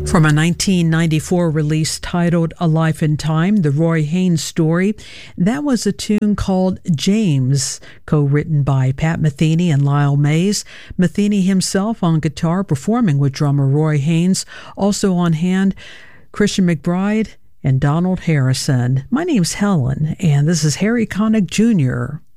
From a 1994 release titled A Life in Time, the Roy Haynes story, that was a tune called James, co-written by Pat Metheny and Lyle Mays. Metheny himself on guitar, performing with drummer Roy Haynes. Also on hand, Christian McBride and Donald Harrison. My name's Helen, and this is Harry Connick Jr.